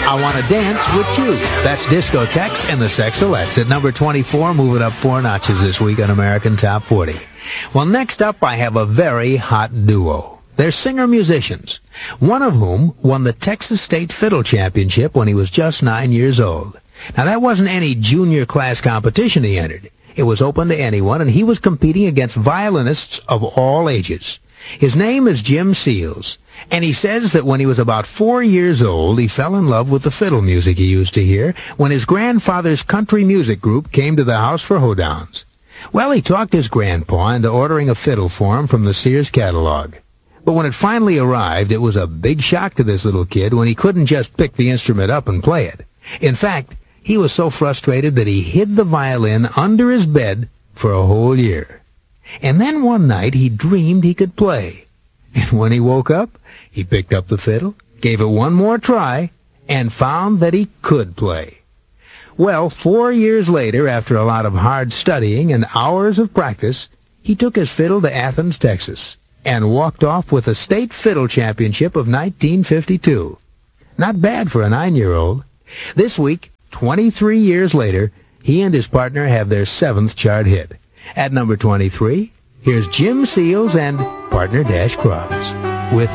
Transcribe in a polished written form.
I Want to Dance with You. That's Discotheques and the Sexalettes at number 24, moving up 4 notches this week on American Top 40. Well, next up, I have a very hot duo. They're singer-musicians, one of whom won the Texas State Fiddle Championship when he was just 9 years old. Now, that wasn't any junior class competition he entered. It was open to anyone, and he was competing against violinists of all ages. His name is Jim Seals, and he says that when he was about 4 years old, he fell in love with the fiddle music he used to hear when his grandfather's country music group came to the house for hoedowns. Well, he talked his grandpa into ordering a fiddle for him from the Sears catalog. But when it finally arrived, it was a big shock to this little kid when he couldn't just pick the instrument up and play it. In fact, he was so frustrated that he hid the violin under his bed for a whole year. And then one night he dreamed he could play. And when he woke up, he picked up the fiddle, gave it one more try, and found that he could play. Well, 4 years later, after a lot of hard studying and hours of practice, he took his fiddle to Athens, Texas, and walked off with the State Fiddle Championship of 1952. Not bad for a 9-year-old. This week, 23 years later, he and his partner have their 7th chart hit. At number 23, here's Jim Seals and partner Dash Crofts.